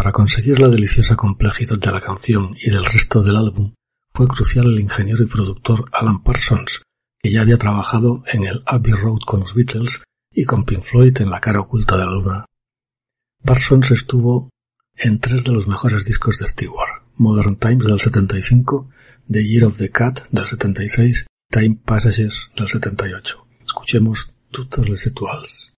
Para conseguir la deliciosa complejidad de la canción y del resto del álbum, fue crucial el ingeniero y productor Alan Parsons, que ya había trabajado en el Abbey Road con los Beatles y con Pink Floyd en La cara oculta de la luna. Parsons estuvo en 3 de los mejores discos de Stewart: Modern Times del 75, The Year of the Cat del 76 y Time Passages del 78. Escuchemos Toutes les étoiles.